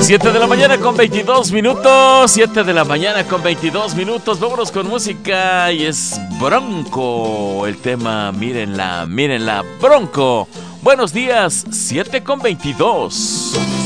7 de la mañana con 22 minutos. 7 de la mañana con 22 minutos. Vámonos con música y es Bronco. El tema, mírenla, mírenla, Bronco. Buenos días, 7 con 22.